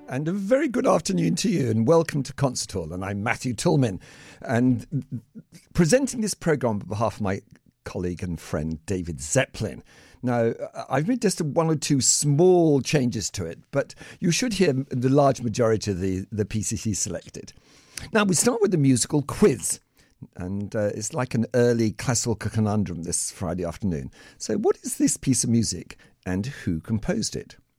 And a very good afternoon to you, and welcome to Concert Hall. And I'm Matthew Tillman, and presenting this programme on behalf of my colleague and friend David Zeppelin. Now, I've made just one or two small changes to it, but you should hear the large majority of the pieces he selected. Now, we start with the musical quiz. And it's like an early classical conundrum this Friday afternoon. So what is this piece of music and who composed it?